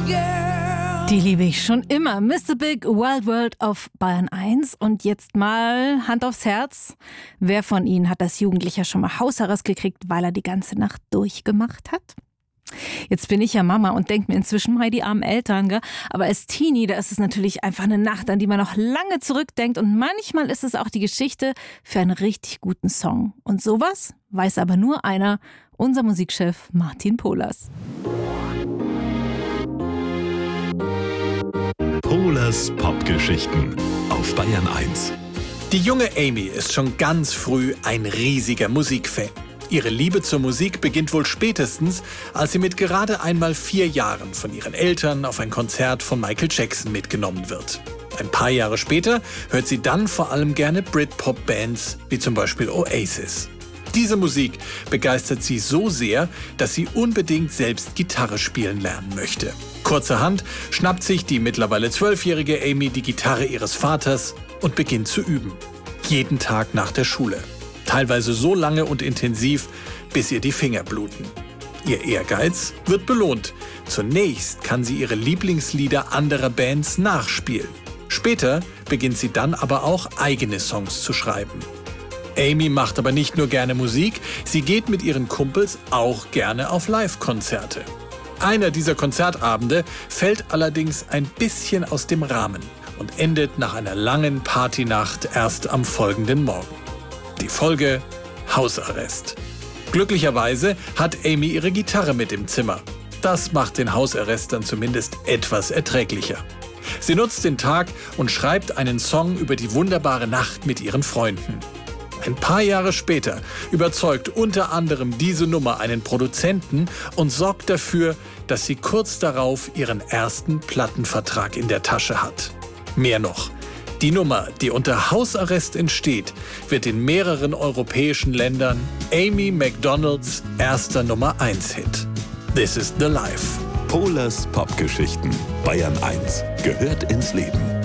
Die liebe ich schon immer. Mr. Big, Wild World auf Bayern 1. Und jetzt mal Hand aufs Herz. Wer von Ihnen hat als Jugendlicher schon mal Hausarrest gekriegt, weil er die ganze Nacht durchgemacht hat? Jetzt bin ich ja Mama und denke mir inzwischen mal die armen Eltern, gell? Aber als Teenie, da ist es natürlich einfach eine Nacht, an die man noch lange zurückdenkt. Und manchmal ist es auch die Geschichte für einen richtig guten Song. Und sowas weiß aber nur einer, unser Musikchef Martin Pohlers. Pohlers Popgeschichten auf Bayern 1. Die junge Amy ist schon ganz früh ein riesiger Musikfan. Ihre Liebe zur Musik beginnt wohl spätestens, als sie mit gerade einmal 4 Jahren von ihren Eltern auf ein Konzert von Michael Jackson mitgenommen wird. Ein paar Jahre später hört sie dann vor allem gerne Britpop-Bands wie zum Beispiel Oasis. Diese Musik begeistert sie so sehr, dass sie unbedingt selbst Gitarre spielen lernen möchte. Kurzerhand schnappt sich die mittlerweile 12-jährige Amy die Gitarre ihres Vaters und beginnt zu üben. Jeden Tag nach der Schule. Teilweise so lange und intensiv, bis ihr die Finger bluten. Ihr Ehrgeiz wird belohnt. Zunächst kann sie ihre Lieblingslieder anderer Bands nachspielen. Später beginnt sie dann aber auch eigene Songs zu schreiben. Amy macht aber nicht nur gerne Musik, sie geht mit ihren Kumpels auch gerne auf Live-Konzerte. Einer dieser Konzertabende fällt allerdings ein bisschen aus dem Rahmen und endet nach einer langen Partynacht erst am folgenden Morgen. Die Folge: Hausarrest. Glücklicherweise hat Amy ihre Gitarre mit im Zimmer. Das macht den Hausarrest dann zumindest etwas erträglicher. Sie nutzt den Tag und schreibt einen Song über die wunderbare Nacht mit ihren Freunden. Ein paar Jahre später überzeugt unter anderem diese Nummer einen Produzenten und sorgt dafür, dass sie kurz darauf ihren ersten Plattenvertrag in der Tasche hat. Mehr noch, die Nummer, die unter Hausarrest entsteht, wird in mehreren europäischen Ländern Amy Macdonalds erster Nummer-1-Hit. This is the Life. Pohlers Popgeschichten. Bayern 1 gehört ins Leben.